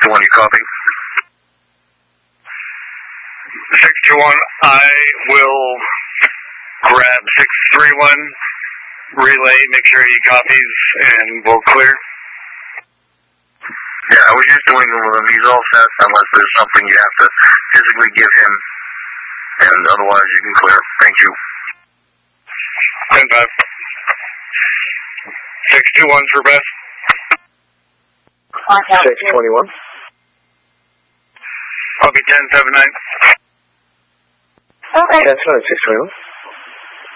621, you copy? 621, I will grab 631, relay, make sure he copies, and we'll clear. Yeah, I was just doing it with him. He's all set unless there's something you have to physically give him. And otherwise you can clear. Thank you. 10-5. 621 for best. 621. Copy 1079. Okay. 621.